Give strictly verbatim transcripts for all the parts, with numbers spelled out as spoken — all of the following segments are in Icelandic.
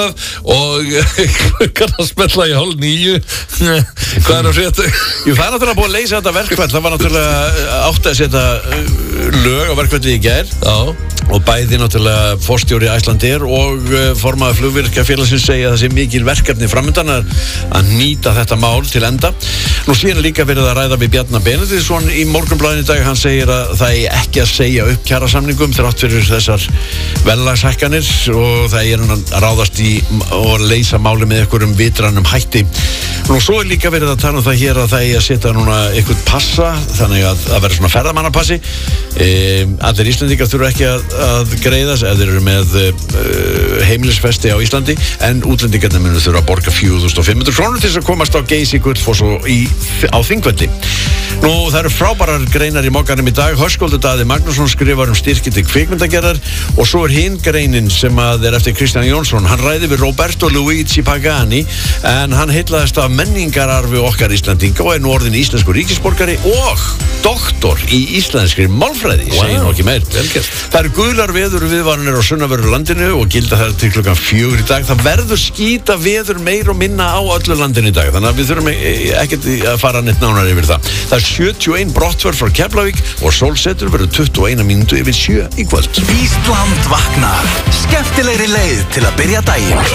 og klukkan að smella í hálf níu. Hvað er að frétta? Jú, það er náttúrulega búið að leysa þetta verkfall. Það var náttúrulega átt að setja lög á verkfallið í gær. Já. Og bæði náttúrulega forstjóri Icelandair og formaður flugvirkjafélagsins segja að það sé mikil verkefni framundan að, að nýta þetta mál til enda. Nú síðan er líka verið að ræða við Bjarna Benediktsson í Morgunblaðinu í dag. Hann segir að það er ekki að segja upp kjarasamningum þrátt fyrir þessar verðlagshækkanir og það er að ráðast í og leysa máli með einhverjum vitrannum hætti. Nú svo er líka verið að tala um það hér að það er að setja núna einhvern passa, þannig að það verður svona ferðamannapassi. E, allir Íslendingar þurfa ekki að, að greiðast ef þeir eru með uh, heimilisfesti á Íslandi, en útlendingarnir munu þurfa að borga fjögur þúsund fimm hundruð krónur til þess að komast á Geysi Gullfoss og í, á Þingvelli. Nú, það eru frábærar greinar í Mogganum í dag. Höskuldur Daði Magnússon skrifar um styrki til kvikmyndagerðar og svo er hinn greinin sem að er eftir Kristján Jónsson. Hann ræði við Roberto Luigi Pagani en hann heillaðist af menningararfi okkar Íslandinga og er nú orðin íslenskur ríkisborgari og doktor í íslenskri málfræði. Wow. Segir nú ekki meir. Velkjast. Það eru guðlar veður viðvaranir á sunnanverðu landinu og gilda þær til klukkan fjögur í dag. Það verður skýta veður meir og minna á öllu landinu í dag. Þannig að við þurfum ekkert að fara neitt nánar yfir það. Það er sjötíu og ein brottför frá Keflavík og sólsetur verður tuttugu og eina mínútu yfir sjö í kvöld. Ísland vaknar. Skemmtilegri leið til að byrja daginn.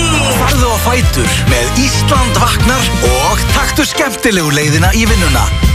Farðu á fætur með Ísland vaknar og taktu skemmtilegu leiðina í vinnuna.